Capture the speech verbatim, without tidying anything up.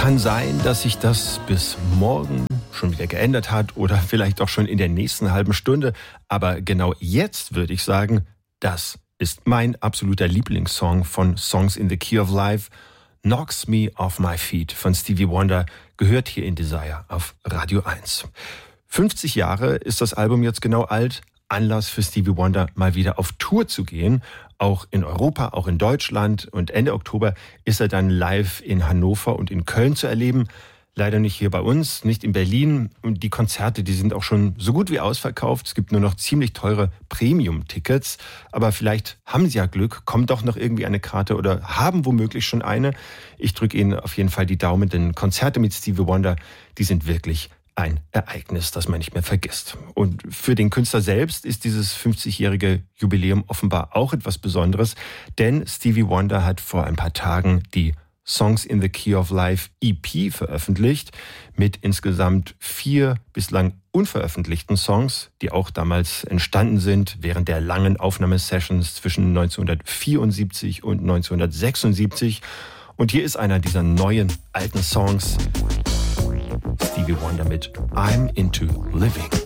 Kann sein, dass sich das bis morgen schon wieder geändert hat oder vielleicht auch schon in der nächsten halben Stunde. Aber genau jetzt würde ich sagen, das ist mein absoluter Lieblingssong von Songs in the Key of Life. Knocks Me Off My Feet von Stevie Wonder gehört hier in Desire auf Radio eins. fünfzig Jahre ist das Album jetzt genau alt. Anlass für Stevie Wonder, mal wieder auf Tour zu gehen. Auch in Europa, auch in Deutschland. Und Ende Oktober ist er dann live in Hannover und in Köln zu erleben. Leider nicht hier bei uns, nicht in Berlin. Und die Konzerte, die sind auch schon so gut wie ausverkauft. Es gibt nur noch ziemlich teure Premium-Tickets. Aber vielleicht haben Sie ja Glück, kommt doch noch irgendwie eine Karte oder haben womöglich schon eine. Ich drücke Ihnen auf jeden Fall die Daumen, denn Konzerte mit Stevie Wonder, die sind wirklich ein Ereignis, das man nicht mehr vergisst. Und für den Künstler selbst ist dieses fünfzigjährige Jubiläum offenbar auch etwas Besonderes, denn Stevie Wonder hat vor ein paar Tagen die Songs in the Key of Life E P veröffentlicht mit insgesamt vier bislang unveröffentlichten Songs, die auch damals entstanden sind während der langen Aufnahmesessions zwischen neunzehnhundertvierundsiebzig und neunzehnhundertsechsundsiebzig. Und hier ist einer dieser neuen alten Songs. Stevie Wonder mit I'm Into Living.